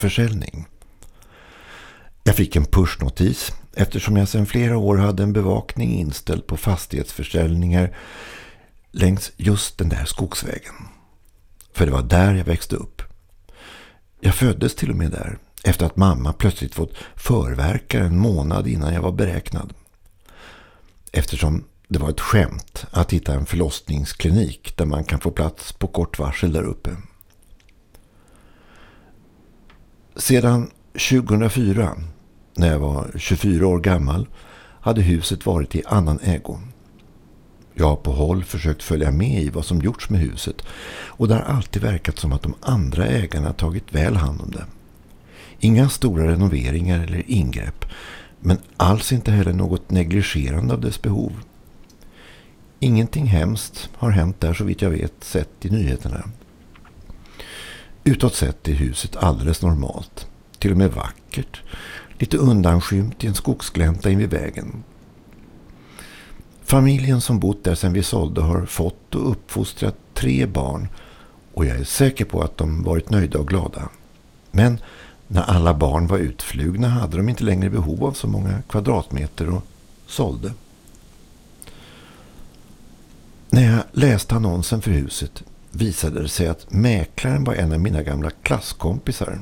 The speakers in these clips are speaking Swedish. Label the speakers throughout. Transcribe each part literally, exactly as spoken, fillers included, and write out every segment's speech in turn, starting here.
Speaker 1: försäljning. Jag fick en pushnotis eftersom jag sedan flera år hade en bevakning inställd på fastighetsförsäljningar längs just den där skogsvägen. För det var där jag växte upp. Jag föddes till och med där efter att mamma plötsligt fått förverka en månad innan jag var beräknad. Eftersom det var ett skämt att hitta en förlossningsklinik där man kan få plats på kort varsel där uppe. Sedan tjugohundrafyra, när jag var tjugofyra år gammal, hade huset varit i annan ägo. Jag har på håll försökt följa med i vad som gjorts med huset och det har alltid verkat som att de andra ägarna tagit väl hand om det. Inga stora renoveringar eller ingrepp, men alls inte heller något negligerande av dess behov. Ingenting hemskt har hänt där så vitt jag vet sett i nyheterna. Utåt sett är huset alldeles normalt, till och med vackert, lite undanskymt i en skogsglänta in vid vägen. Familjen som bott där sedan vi sålde har fått och uppfostrat tre barn och jag är säker på att de varit nöjda och glada. Men när alla barn var utflugna hade de inte längre behov av så många kvadratmeter och sålde. När jag läste annonsen för huset visade det sig att mäklaren var en av mina gamla klasskompisar.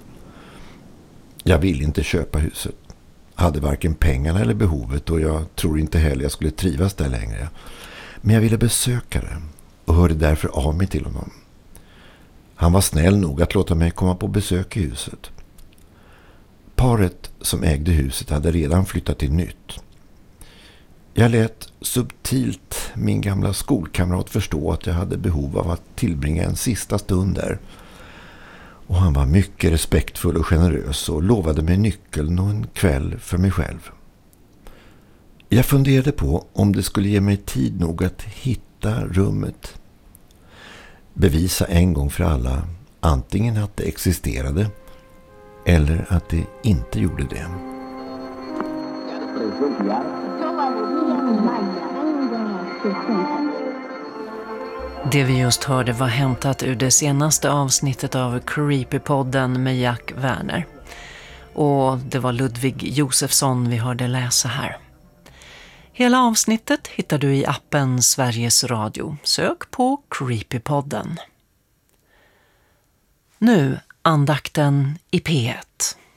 Speaker 1: Jag ville inte köpa huset. Hade varken pengarna eller behovet och jag tror inte heller jag skulle trivas där längre. Men jag ville besöka det och hörde därför av mig till honom. Han var snäll nog att låta mig komma på besök i huset. Paret som ägde huset hade redan flyttat till nytt. Jag lät subtilt min gamla skolkamrat förstå att jag hade behov av att tillbringa en sista stund där. Och han var mycket respektfull och generös och lovade mig nyckeln och en kväll för mig själv. Jag funderade på om det skulle ge mig tid nog att hitta rummet. Bevisa en gång för alla antingen att det existerade eller att det inte gjorde det.
Speaker 2: Det vi just hörde var hämtat ur det senaste avsnittet av Creepypodden med Jack Werner. Och det var Ludvig Josefsson vi hörde läsa här. Hela avsnittet hittar du i appen Sveriges Radio. Sök på Creepypodden. Nu andakten i P ett.